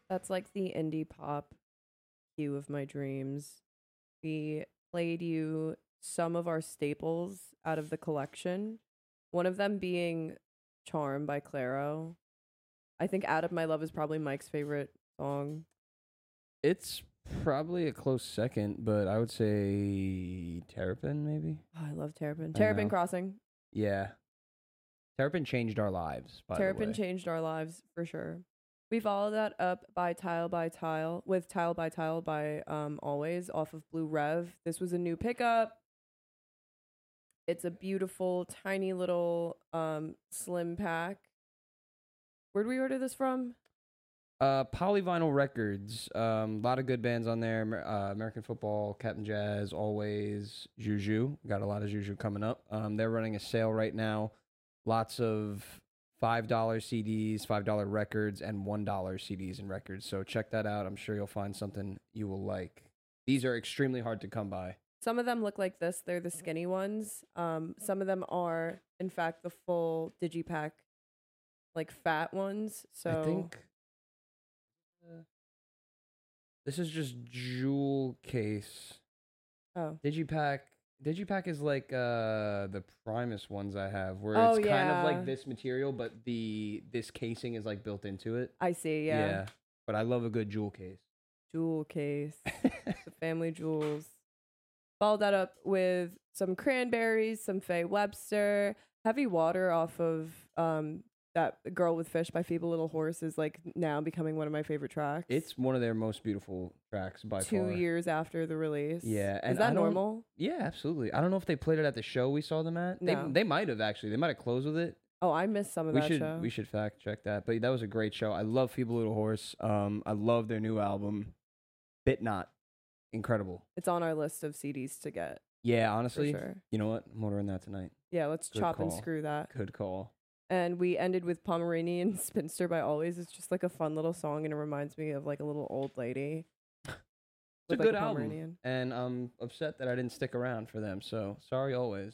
That's like the indie pop hue of my dreams. We played you some of our staples out of the collection. One of them being Charm by Claro. I think Out of My Love is probably Mike's favorite song. It's probably a close second, but I would say Terrapin, maybe. Oh, I love Terrapin. I Terrapin know. Crossing. Yeah. Terrapin changed our lives, by the Terrapin way. changed our lives for sure. We followed that up by Tile by Tile with Tile by Tile by Always off of Blue Rev. This was a new pickup. It's a beautiful, tiny little slim pack. Where'd we order this from? Polyvinyl Records. A lot of good bands on there. American Football, Captain Jazz, Always, Juju. Got a lot of Juju coming up. They're running a sale right now. Lots of $5 CDs, $5 records, and $1 CDs and records. So check that out. I'm sure you'll find something you will like. These are extremely hard to come by. Some of them look like this. They're the skinny ones. Some of them are, in fact, the full digipack, like fat ones. So I think this is just jewel case. Oh, Digipack is like the Primus ones I have, where Oh, it's kind of yeah. like this material, but this casing is like built into it. I see. Yeah. But I love a good jewel case. Jewel case. The family jewels. Followed that up with some Cranberries, some Faye Webster, Heavy Water off of that Girl with Fish by Feeble Little Horse is like now becoming one of my favorite tracks. It's one of their most beautiful tracks by far. 2 years after the release. Yeah, and is that I don't- normal? Yeah, absolutely. I don't know if they played it at the show we saw them at. No. They might have actually. They might have closed with it. Oh, I missed some of that show. We should fact check that. But that was a great show. I love Feeble Little Horse. I love their new album, Bit Not. Incredible. It's on our list of CDs to get. Yeah, honestly, For sure. you know what? I'm ordering that tonight. Yeah, let's Good chop and call. screw that. Good call. And we ended with Pomeranian Spinster by Always. It's just like a fun little song and it reminds me of like a little old lady. It's with, a like, good album. Pomeranian. And I'm upset that I didn't stick around for them. So sorry always.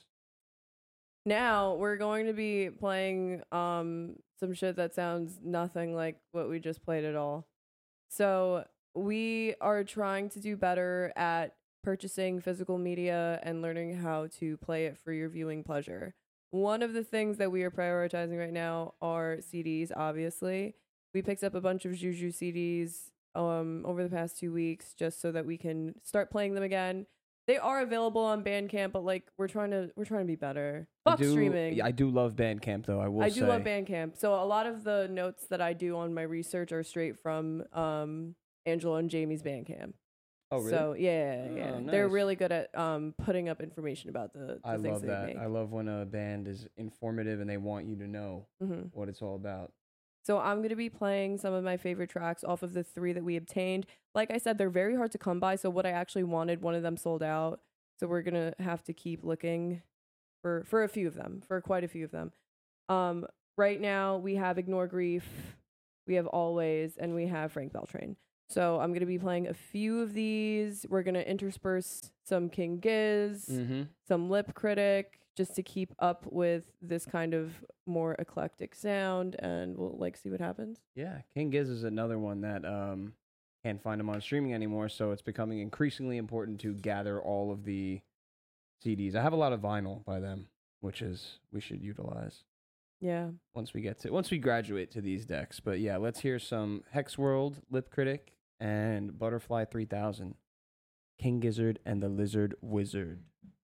Now we're going to be playing some shit that sounds nothing like what we just played at all. So we are trying to do better at purchasing physical media and learning how to play it for your viewing pleasure. One of the things that we are prioritizing right now are CDs, obviously. We picked up a bunch of Juju CDs over the past 2 weeks just so that we can start playing them again. They are available on Bandcamp, but like we're trying to be better. Fuck streaming. I do love Bandcamp though. I do love Bandcamp. So a lot of the notes that I do on my research are straight from Angela and Jamie's Bandcamp. Oh really? So yeah. Oh, They're nice. really good at putting up information about the I things love they that. make. I love when a band is informative and they want you to know what it's all about. So I'm going to be playing some of my favorite tracks off of the 3 that we obtained. Like I said, they're very hard to come by. So what I actually wanted, one of them sold out. So we're going to have to keep looking for a few of them, for quite a few of them. Right now we have Ignore Grief, we have Always, and we have Frank Beltrain. So I'm going to be playing a few of these. We're going to intersperse some King Giz, some Lip Critic, just to keep up with this kind of more eclectic sound, and we'll like see what happens. Yeah, King Giz is another one that can't find them on streaming anymore, so it's becoming increasingly important to gather all of the CDs. I have a lot of vinyl by them, which is we should utilize. Yeah. Once we graduate to these decks. But yeah, let's hear some Hex World, Lip Critic, and Butterfly 3000. King Gizzard and the Lizard Wizard.